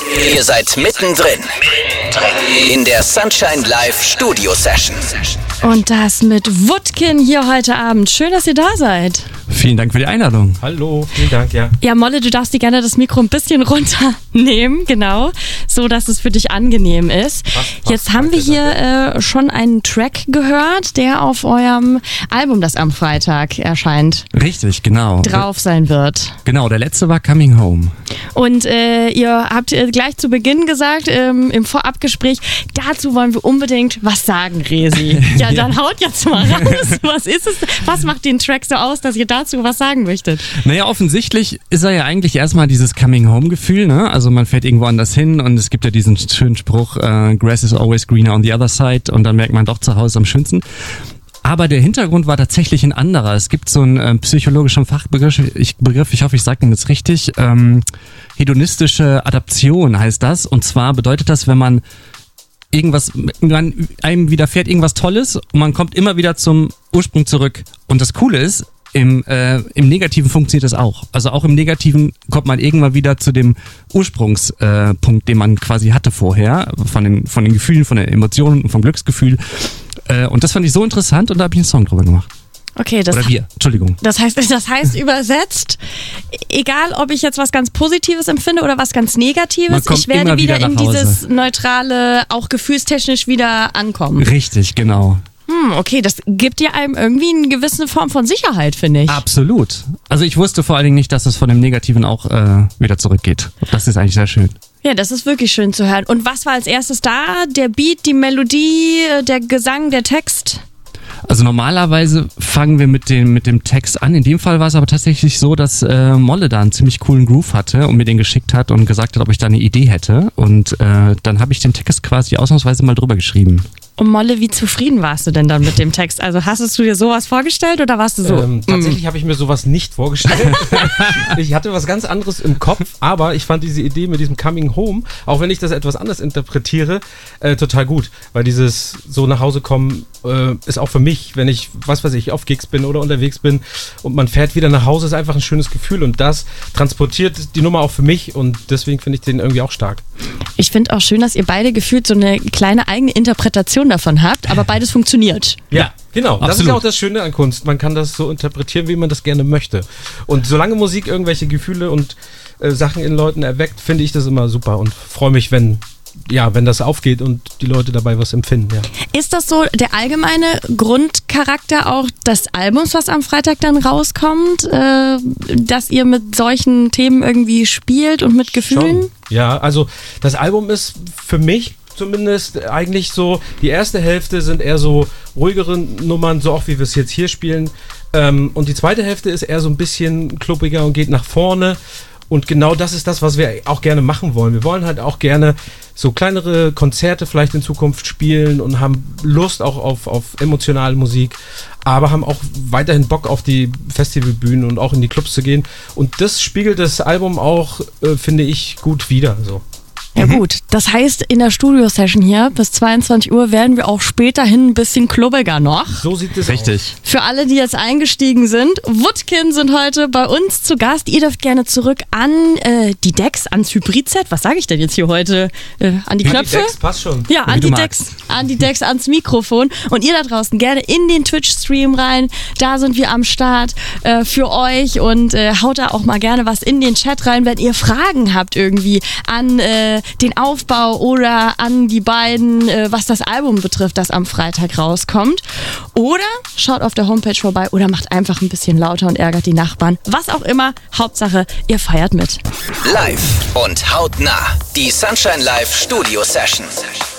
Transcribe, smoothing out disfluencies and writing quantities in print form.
Ihr seid mittendrin in der Sunshine Live Studio Session. Und das mit Wutkin hier heute Abend. Schön, dass ihr da seid. Vielen Dank für die Einladung. Hallo, vielen Dank, ja. Ja, Molle, du darfst dir gerne das Mikro ein bisschen runternehmen, genau, so dass es für dich angenehm ist. Jetzt haben wir hier schon einen Track gehört, der auf eurem Album, das am Freitag erscheint, Richtig, genau. drauf sein wird. Genau, der letzte war Coming Home. Und ihr habt gleich zu Beginn gesagt, im Vorabgespräch, dazu wollen wir unbedingt was sagen, Resi. Ja, dann haut jetzt mal raus. Was ist es? Was macht den Track so aus, dass ihr dazu was sagen möchtet? Naja, offensichtlich ist er ja eigentlich erstmal dieses Coming-Home-Gefühl, ne? Also man fährt irgendwo anders hin und es gibt ja diesen schönen Spruch, Grass is always greener on the other side, und dann merkt man doch zu Hause am schönsten. Aber der Hintergrund war tatsächlich ein anderer. Es gibt so einen psychologischen Fachbegriff, ich hoffe, ich sage den jetzt richtig, hedonistische Adaption heißt das. Und zwar bedeutet das, wenn man einem widerfährt irgendwas Tolles und man kommt immer wieder zum Ursprung zurück. Und das Coole ist, im Negativen funktioniert das auch. Also auch im Negativen kommt man irgendwann wieder zu dem Ursprungspunkt, den man quasi hatte vorher, von den Gefühlen, von den Emotionen und vom Glücksgefühl. Und das fand ich so interessant und da habe ich einen Song drüber gemacht. Okay, Entschuldigung. Das heißt übersetzt, egal ob ich jetzt was ganz Positives empfinde oder was ganz Negatives, ich werde wieder in dieses neutrale, auch gefühlstechnisch wieder ankommen. Richtig, genau. Okay, das gibt dir einem irgendwie eine gewisse Form von Sicherheit, finde ich. Absolut. Also ich wusste vor allen Dingen nicht, dass es von dem Negativen auch wieder zurückgeht. Das ist eigentlich sehr schön. Ja, das ist wirklich schön zu hören. Und was war als erstes da? Der Beat, die Melodie, der Gesang, der Text? Also normalerweise fangen wir mit dem Text an. In dem Fall war es aber tatsächlich so, dass Molle da einen ziemlich coolen Groove hatte und mir den geschickt hat und gesagt hat, ob ich da eine Idee hätte. Und dann habe ich den Text quasi ausnahmsweise mal drüber geschrieben. Und Molle, wie zufrieden warst du denn dann mit dem Text? Also hast du dir sowas vorgestellt oder warst du so? Tatsächlich habe ich mir sowas nicht vorgestellt. Ich hatte was ganz anderes im Kopf, aber ich fand diese Idee mit diesem Coming Home, auch wenn ich das etwas anders interpretiere, total gut. Weil dieses so nach Hause kommen ist auch für mich, wenn ich, auf Gigs bin oder unterwegs bin und man fährt wieder nach Hause, ist einfach ein schönes Gefühl und das transportiert die Nummer auch für mich und deswegen finde ich den irgendwie auch stark. Ich finde auch schön, dass ihr beide gefühlt so eine kleine eigene Interpretation davon habt, aber beides funktioniert. Ja, genau. Das absolut. ist ja auch das Schöne an Kunst. Man kann das so interpretieren, wie man das gerne möchte. Und solange Musik irgendwelche Gefühle und Sachen in Leuten erweckt, finde ich das immer super und freue mich, wenn das aufgeht und die Leute dabei was empfinden. Ja. Ist das so der allgemeine Grundcharakter auch des Albums, was am Freitag dann rauskommt, dass ihr mit solchen Themen irgendwie spielt und mit Gefühlen? Schon. Ja, also das Album ist für mich zumindest eigentlich so, die erste Hälfte sind eher so ruhigere Nummern, so auch wie wir es jetzt hier spielen. Und die zweite Hälfte ist eher so ein bisschen kluppiger und geht nach vorne. Und genau das ist das, was wir auch gerne machen wollen. Wir wollen halt auch gerne so kleinere Konzerte vielleicht in Zukunft spielen und haben Lust auch auf emotionale Musik, aber haben auch weiterhin Bock auf die Festivalbühnen und auch in die Clubs zu gehen. Und das spiegelt das Album auch, finde ich, gut wider. So. Ja gut, das heißt, in der Studio-Session hier bis 22 Uhr werden wir auch späterhin ein bisschen klubbiger noch. So sieht es Richtig. aus. Für alle, die jetzt eingestiegen sind, Wutkin sind heute bei uns zu Gast. Ihr dürft gerne zurück an die Decks, ans Hybrid-Set. Was sage ich denn jetzt hier heute? An die Knöpfe? Die Decks, passt schon. Ja, an die Decks, ans Mikrofon. Und ihr da draußen gerne in den Twitch-Stream rein. Da sind wir am Start für euch und haut da auch mal gerne was in den Chat rein, wenn ihr Fragen habt irgendwie an den Aufbau oder an die beiden, was das Album betrifft, das am Freitag rauskommt. Oder schaut auf der Homepage vorbei oder macht einfach ein bisschen lauter und ärgert die Nachbarn. Was auch immer, Hauptsache, ihr feiert mit. Live und hautnah. Die Sunshine Live Studio Session.